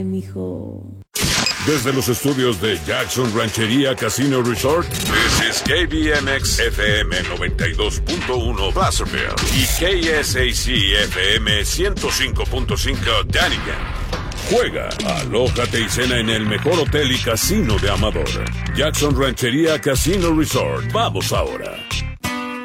Ándale, mijo. Desde los estudios de Jackson Ranchería Casino Resort, this is KBMX FM 92.1 Placerville y KSAC FM 105.5 Dunnigan. Juega, alójate y cena en el mejor hotel y casino de Amador. Jackson Ranchería Casino Resort. Vamos ahora.